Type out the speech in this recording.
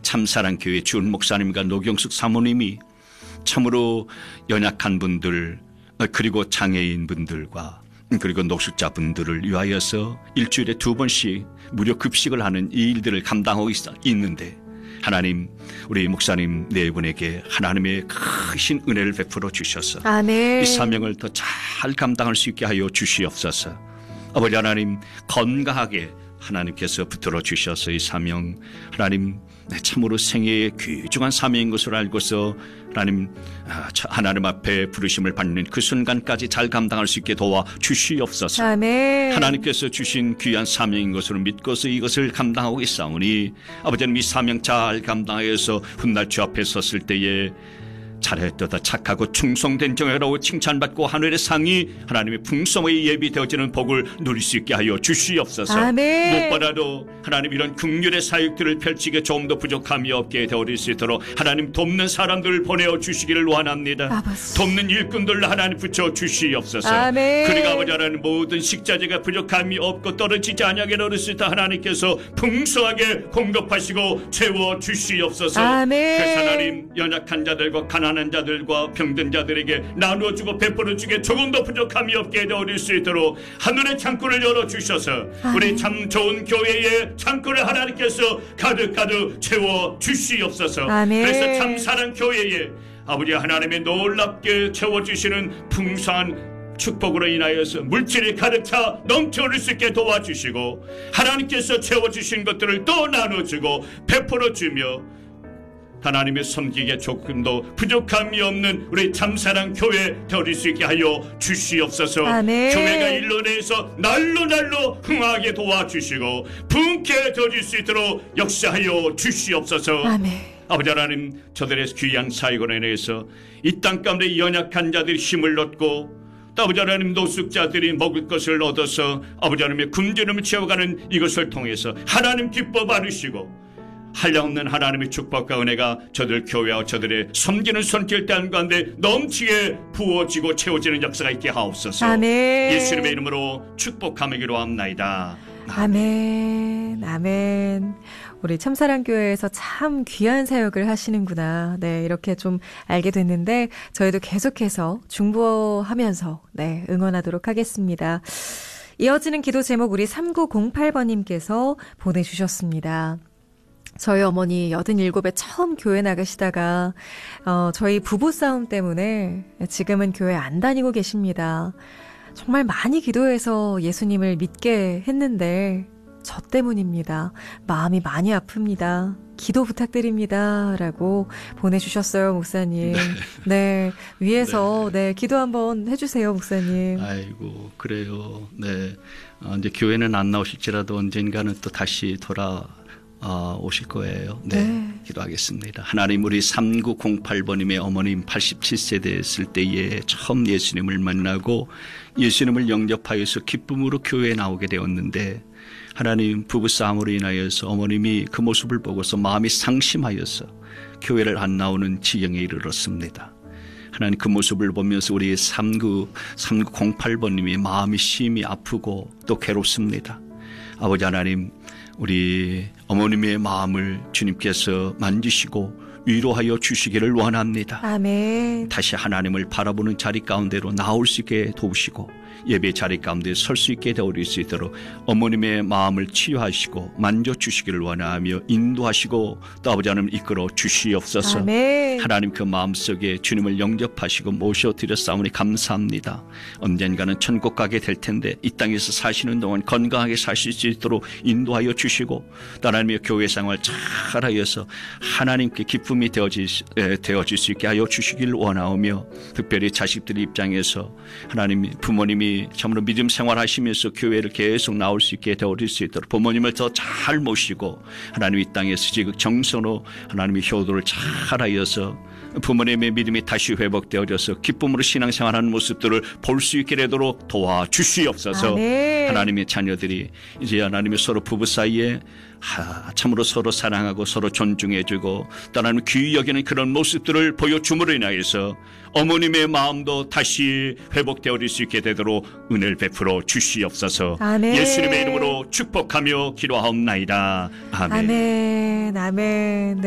참사랑교회 주은 목사님과 노경숙 사모님이 참으로 연약한 분들 그리고 장애인 분들과 그리고 노숙자분들을 위하여서 일주일에 2번씩 무료 급식을 하는 이 일들을 감당하고 있는데 하나님 우리 목사님 네 분에게 하나님의 크신 은혜를 베풀어 주셔서 아멘. 이 사명을 더 잘 감당할 수 있게 하여 주시옵소서. 아버지 하나님 건강하게 하나님께서 붙들어 주셔서 이 사명 하나님 참으로 생애의 귀중한 사명인 것을 알고서 하나님 앞에 부르심을 받는 그 순간까지 잘 감당할 수 있게 도와 주시옵소서. 아멘. 하나님께서 주신 귀한 사명인 것으로 믿고서 이것을 감당하고 있사오니 아버지는 이 사명 잘 감당하여서 훗날 주 앞에 섰을 때에 잘했도다 착하고 충성된 종이라고 칭찬받고 하늘의 상이 하나님의 풍성하게 예비되어지는 복을 누릴 수 있게 하여 주시옵소서. 아멘. 무엇보다도 하나님 이런 긍휼의 사역들을 펼치게 좀 더 부족함이 없게 되어질 수 있도록 하나님 돕는 사람들을 보내어 주시기를 원합니다. 아버지. 돕는 일꾼들을 하나님 붙여 주시옵소서. 아멘. 그리고 아버지 하나님 모든 식자재가 부족함이 없고 떨어지지 아니하게 얻을 수 있다 하나님께서 풍성하게 공급하시고 채워 주시옵소서. 아멘. 그래서 하나님 연약한 자들과 가난한 자들과 병든 자들에게 나누어주고 베풀어주게 조금 더 부족함이 없게 되어질 수 있도록 하늘의 창구를 열어주셔서 우리 참 좋은 교회의 창구를 하나님께서 가득가득 채워 주시옵소서. 아멘. 그래서 참 사랑 교회에 아버지 하나님의 놀랍게 채워주시는 풍성한 축복으로 인하여서 물질이 가득 차 넘쳐 흐를 수 있게 도와주시고 하나님께서 채워주신 것들을 또 나눠주고 베풀어주며 하나님의 섬기기에 조금도 부족함이 없는 우리 참사랑 교회 되어질 수 있게 하여 주시옵소서. 아멘. 교회가 일로내에서 날로 흥하게 도와주시고 분께 되어질 수 있도록 역사하여 주시옵소서. 아멘. 아버지 하나님 저들의 귀한 사역으로 인해서 이 땅 가운데 연약한 자들이 힘을 얻고 또 아버지 하나님 노숙자들이 먹을 것을 얻어서 아버지 하나님의 굶주림을 채워가는 이것을 통해서 하나님 기뻐 받으시고 한량없는 하나님의 축복과 은혜가 저들 교회와 저들의 섬기는 손길 단 가운데 넘치게 부어지고 채워지는 역사가 있게 하옵소서. 아멘. 예수님의 이름으로 축복하며 기도합나이다. 아멘. 아멘. 우리 참사랑교회에서 참 귀한 사역을 하시는구나. 네, 이렇게 좀 알게 됐는데 저희도 계속해서 중보하면서 응원하도록 하겠습니다. 이어지는 기도 제목 우리 3908번님께서 보내주셨습니다. 저희 어머니 87에 처음 교회 나가시다가 저희 부부싸움 때문에 지금은 교회 안 다니고 계십니다. 정말 많이 기도해서 예수님을 믿게 했는데 저 때문입니다. 마음이 많이 아픕니다. 기도 부탁드립니다. 라고 보내주셨어요, 목사님. 네. 위에서, 기도 한번 해주세요, 목사님. 아이고, 그래요. 네. 이제 교회는 안 나오실지라도 언젠가는 또 다시 오실 거예요. 네. 기도하겠습니다. 하나님 우리 3908번님의 어머님 87세 됐을 때에 처음 예수님을 만나고 예수님을 영접하여서 기쁨으로 교회에 나오게 되었는데 하나님 부부싸움으로 인하여서 어머님이 그 모습을 보고서 마음이 상심하여서 교회를 안 나오는 지경에 이르렀습니다. 하나님 그 모습을 보면서 우리 3908번님이 마음이 심히 아프고 또 괴롭습니다. 아버지 하나님 우리 어머님의 마음을 주님께서 만지시고 위로하여 주시기를 원합니다. 아멘. 다시 하나님을 바라보는 자리 가운데로 나올 수 있게 도우시고 예배 자리 가운데 설 수 있게 되어릴 수 있도록 어머님의 마음을 치유하시고 만져주시기를 원하며 인도하시고 또 아버지 하나님 이끌어 주시옵소서. 아멘. 하나님 그 마음속에 주님을 영접하시고 모셔드렸사오니 감사합니다. 언젠가는 천국 가게 될 텐데 이 땅에서 사시는 동안 건강하게 사실 수 있도록 인도하여 주시고 또 하나님의 교회 생활 잘하여서 하나님께 기쁨이 되어질 수 있게 하여 주시기를 원하오며 특별히 자식들 입장에서 하나님 부모님이 참으로 믿음 생활하시면서 교회를 계속 나올 수 있게 되어질 수 있도록 부모님을 더 잘 모시고 하나님 이 땅에서 지금 정성으로 하나님의 효도를 잘하여서 부모님의 믿음이 다시 회복되어져서 기쁨으로 신앙생활하는 모습들을 볼 수 있게 되도록 도와주시옵소서. 아멘. 하나님의 자녀들이 이제 하나님의 서로 부부 사이에 참으로 서로 사랑하고 서로 존중해주고 또 하나님 귀히 여기는 그런 모습들을 보여줌으로 인하여서 어머님의 마음도 다시 회복되어질 수 있게 되도록 은혜를 베풀어 주시옵소서. 아멘. 예수님의 이름으로 축복하며 기도하옵나이다. 아멘. 아멘. 아멘.